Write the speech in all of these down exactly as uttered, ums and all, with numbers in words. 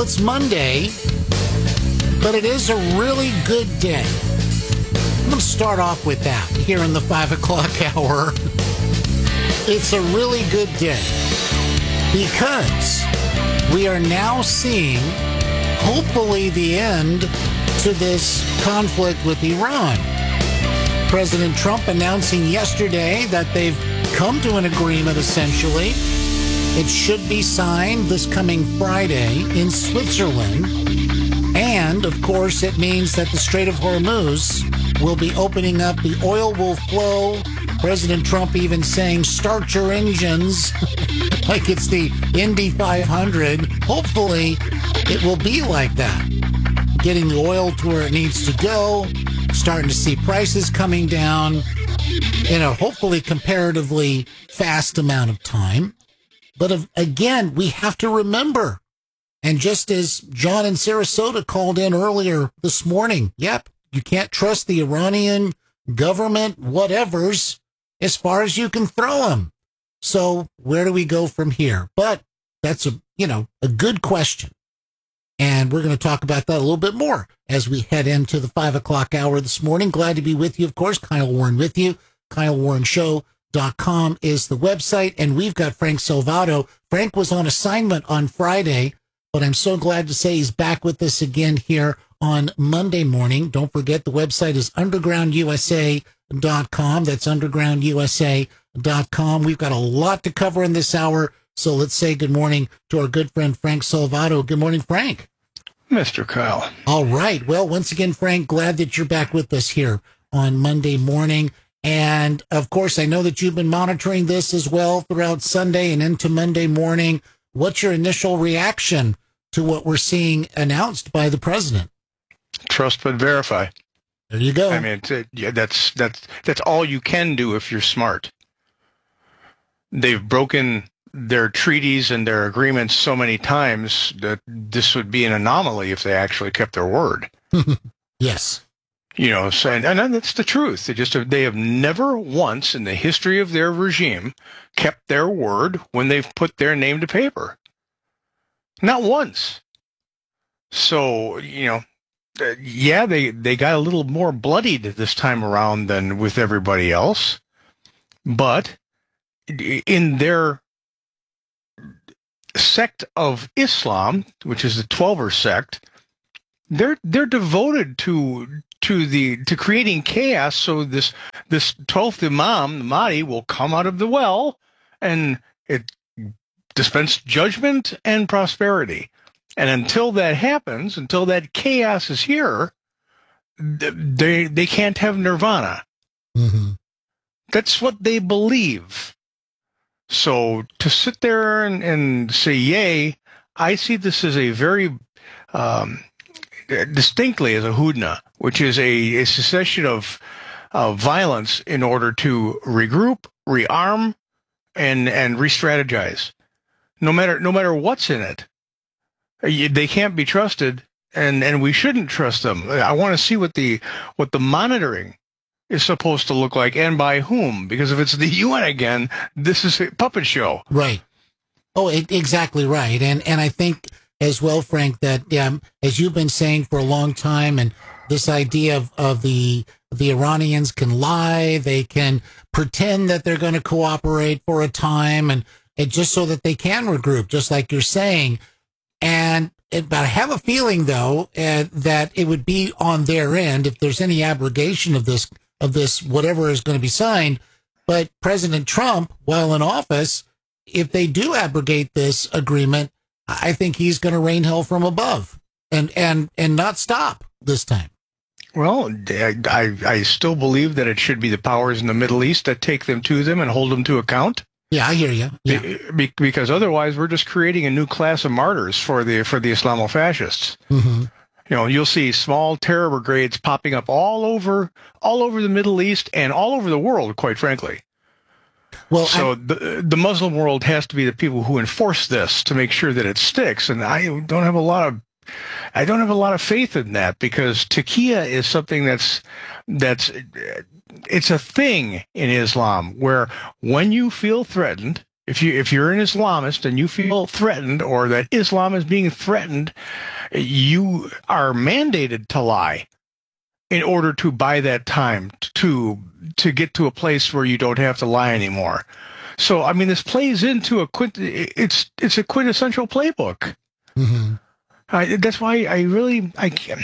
it's Monday, but it is a really good day. I'm going to start off with that here in the five o'clock hour. It's a really good day because we are now seeing, hopefully, the end to this conflict with Iran. President Trump announcing yesterday that they've come to an agreement, essentially. It should be signed this coming Friday in Switzerland. And, of course, it means that the Strait of Hormuz will be opening up. The oil will flow. President Trump even saying, start your engines, like it's the Indy five hundred. Hopefully, it will be like that. Getting the oil to where it needs to go, starting to see prices coming down in a hopefully comparatively fast amount of time. But of, again, we have to remember, and just as John in Sarasota called in earlier this morning, yep, you can't trust the Iranian government, whatevers, as far as you can throw them. So where do we go from here? But that's a, you know, a good question. And we're going to talk about that a little bit more as we head into the five o'clock hour this morning. Glad to be with you, of course. Kyle Warren with you. Kyle Warren Show dot com is the website. And we've got Frank Salvato. Frank was on assignment on Friday, but I'm so glad to say he's back with us again here on Monday morning. Don't forget, the website is underground U S A dot com. That's underground U S A dot com. We've got a lot to cover in this hour. So let's say good morning to our good friend Frank Salvato. Good morning, Frank. Mister Kyle. All right. Well, once again, Frank, glad that you're back with us here on Monday morning. And, of course, I know that you've been monitoring this as well throughout Sunday and into Monday morning. What's your initial reaction to what we're seeing announced by the president? Trust but verify. There you go. I mean, it's, yeah, that's that's that's all you can do if you're smart. They've broken their treaties and their agreements so many times that this would be an anomaly if they actually kept their word. Yes. You know, so, and, and that's the truth. They just have, they have never once in the history of their regime kept their word when they've put their name to paper. Not once. So, you know, uh, yeah, they, they got a little more bloodied this time around than with everybody else. But in their sect of Islam, which is the Twelver sect, they're they're devoted to to the to creating chaos. So this this twelfth Imam, the Mahdi, will come out of the well and it dispense judgment and prosperity. And until that happens, until that chaos is here, they they can't have nirvana. Mm-hmm. That's what they believe. So to sit there and, and say, yay, I see this as a very um, distinctly as a hudna, which is a, a succession of uh, violence in order to regroup, rearm, and and re-strategize. No matter no matter what's in it, they can't be trusted, and, and we shouldn't trust them. I want to see what the what the monitoring is supposed to look like, and by whom, because if it's the U N again, this is a puppet show. Right. Oh, it, exactly right. And and I think as well, Frank, that um, as you've been saying for a long time, and this idea of, of the the Iranians can lie, they can pretend that they're going to cooperate for a time, and, and just so that they can regroup, just like you're saying. And it, but I have a feeling, though, uh, that it would be on their end if there's any abrogation of this of this, whatever is going to be signed. But President Trump, while in office, if they do abrogate this agreement, I think he's going to rain hell from above and, and, and not stop this time. Well, I, I still believe that it should be the powers in the Middle East that take them to them and hold them to account. Yeah, I hear you. Yeah. Be, because otherwise we're just creating a new class of martyrs for the, for the Islamofascists. Mm-hmm. You know, you'll see small terror brigades popping up all over, all over the Middle East and all over the world, quite frankly. Well, so I, the the Muslim world has to be the people who enforce this to make sure that it sticks. And I don't have a lot of, I don't have a lot of faith in that, because taqiyya is something that's that's it's a thing in Islam where when you feel threatened, If you if you're an Islamist and you feel threatened, or that Islam is being threatened, you are mandated to lie in order to buy that time to to get to a place where you don't have to lie anymore. So, I mean, this plays into a quint- it's it's a quintessential playbook. Mm-hmm. I, that's why I really I can't.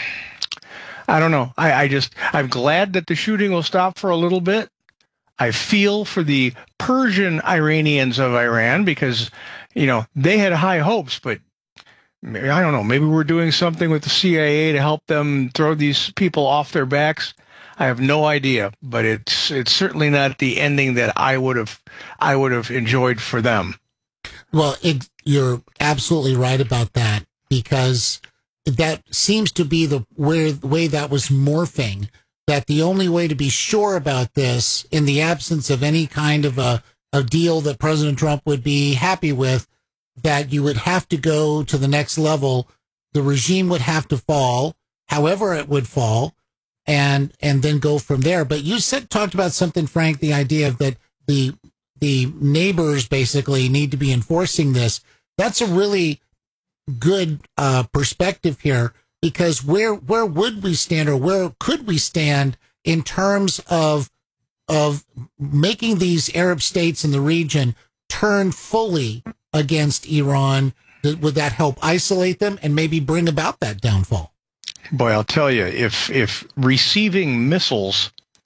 I don't know. I, I just I'm glad that the shooting will stop for a little bit. I feel for the Persian Iranians of Iran because, you know, they had high hopes, but I don't know. Maybe we're doing something with the C I A to help them throw these people off their backs. I have no idea, but it's it's certainly not the ending that I would have I would have enjoyed for them. Well, it, you're absolutely right about that, because that seems to be the where the way that was morphing. That the only way to be sure about this, in the absence of any kind of a, a deal that President Trump would be happy with, that you would have to go to the next level. The regime would have to fall, however it would fall, and and then go from there. But you said talked about something, Frank, the idea of that the the neighbors basically need to be enforcing this. That's a really good uh, perspective here. Because where where would we stand, or where could we stand in terms of of making these Arab states in the region turn fully against Iran? Would that help isolate them and maybe bring about that downfall? Boy, I'll tell you, if if receiving missiles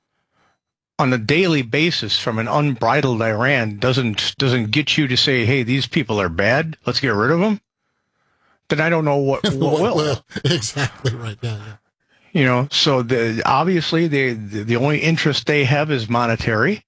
on a daily basis from an unbridled Iran doesn't doesn't get you to say, hey, these people are bad, let's get rid of them, then I don't know what, what, what will. will. Exactly right. Yeah, yeah. You know, so the, obviously they, the, the only interest they have is monetary.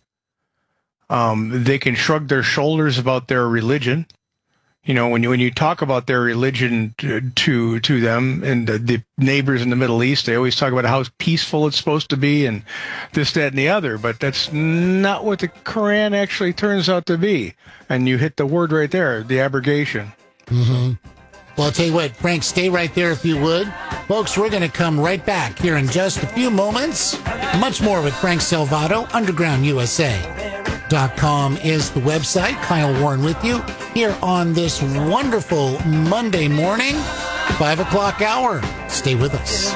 Um, they can shrug their shoulders about their religion. You know, when you when you talk about their religion to to, to them and the, the neighbors in the Middle East, they always talk about how peaceful it's supposed to be and this, that, and the other. But that's not what the Quran actually turns out to be. And you hit the word right there, the abrogation. Mm-hmm. Well, I'll tell you what, Frank, stay right there if you would. Folks, we're going to come right back here in just a few moments. Much more with Frank Salvato. underground U S A dot com is the website. Kyle Warren with you here on this wonderful Monday morning, five o'clock hour. Stay with us.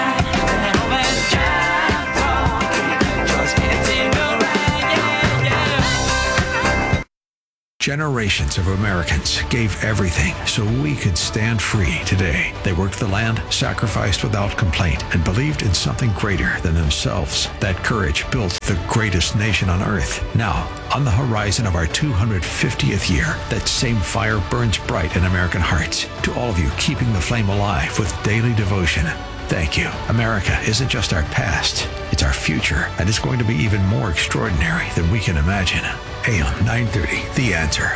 Generations of Americans gave everything so we could stand free today. They worked the land, sacrificed without complaint, and believed in something greater than themselves. That courage built the greatest nation on earth. Now, on the horizon of our two hundred fiftieth year, that same fire burns bright in American hearts. To all of you keeping the flame alive with daily devotion, thank you. America isn't just our past, it's our future, and it's going to be even more extraordinary than we can imagine. A M nine thirty, The Answer.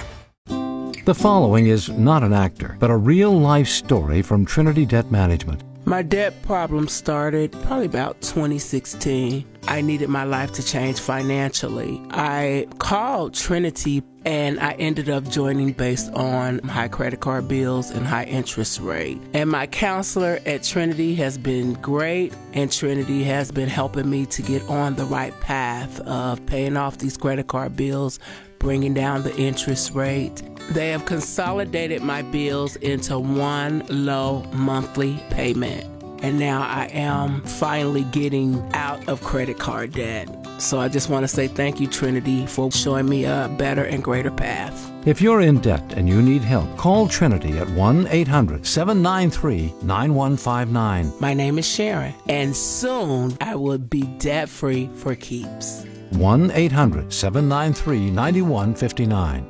The following is not an actor, but a real-life story from Trinity Debt Management. My debt problem started probably about twenty sixteen. I needed my life to change financially. I called Trinity and I ended up joining based on high credit card bills and high interest rate. And my counselor at Trinity has been great, and Trinity has been helping me to get on the right path of paying off these credit card bills, bringing down the interest rate. They have consolidated my bills into one low monthly payment. And now I am finally getting out of credit card debt. So I just want to say thank you, Trinity, for showing me a better and greater path. If you're in debt and you need help, call Trinity at one eight hundred seven nine three nine one five nine. My name is Sharon, and soon I will be debt-free for keeps. one eight hundred seven nine three nine one five nine.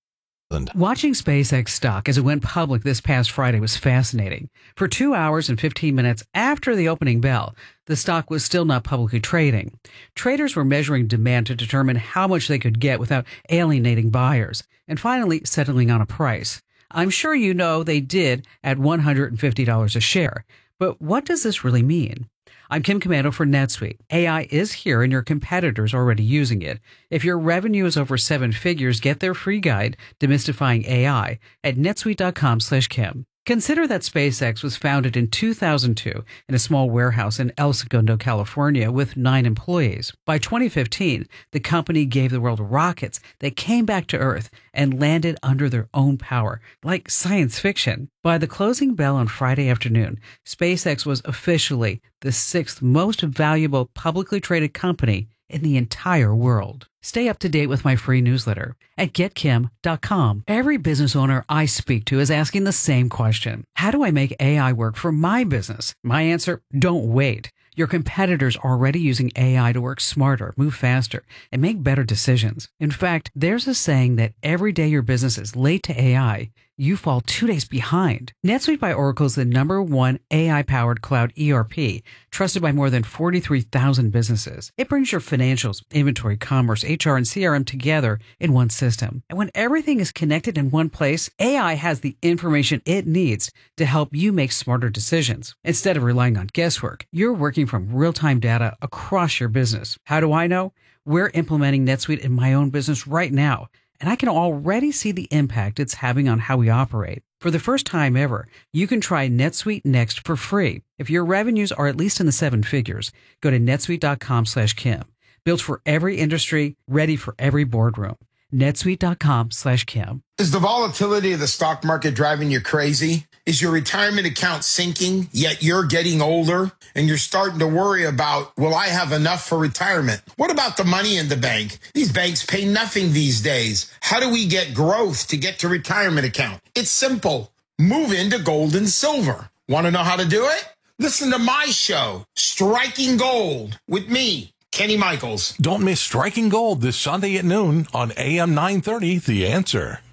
Watching SpaceX stock as it went public this past Friday was fascinating. For two hours and fifteen minutes after the opening bell, the stock was still not publicly trading. Traders were measuring demand to determine how much they could get without alienating buyers, and finally settling on a price. I'm sure you know they did at one hundred fifty dollars a share. But what does this really mean? I'm Kim Commando for NetSuite. A I is here and your competitors are already using it. If your revenue is over seven figures, get their free guide, Demystifying A I, at netsuite dot com slash Kim. Consider that SpaceX was founded in two thousand two in a small warehouse in El Segundo, California, with nine employees. By twenty fifteen, the company gave the world rockets that came back to Earth and landed under their own power, like science fiction. By the closing bell on Friday afternoon, SpaceX was officially the sixth most valuable publicly traded company in the entire world. Stay up to date with my free newsletter at get kim dot com. Every business owner I speak to is asking the same question. How do I make A I work for my business? My answer, don't wait. Your competitors are already using A I to work smarter, move faster, and make better decisions. In fact, there's a saying that every day your business is late to A I, you fall two days behind. NetSuite by Oracle is the number one A I-powered cloud E R P, trusted by more than forty-three thousand businesses. It brings your financials, inventory, commerce, H R, and C R M together in one system. And when everything is connected in one place, A I has the information it needs to help you make smarter decisions. Instead of relying on guesswork, you're working from real-time data across your business. How do I know? We're implementing NetSuite in my own business right now, and I can already see the impact it's having on how we operate. For the first time ever, you can try NetSuite Next for free. If your revenues are at least in the seven figures, go to netsuite dot com slash Kim. Built for every industry, ready for every boardroom. netsuite dot com slash Kim. Is the volatility of the stock market driving you crazy? Is your retirement account sinking, yet you're getting older and you're starting to worry about, will I have enough for retirement? What about the money in the bank? These banks pay nothing these days. How do we get growth to get to retirement account? It's simple. Move into gold and silver. Want to know how to do it? Listen to my show, Striking Gold, with me, Kenny Michaels. Don't miss Striking Gold this Sunday at noon on A M nine thirty, The Answer.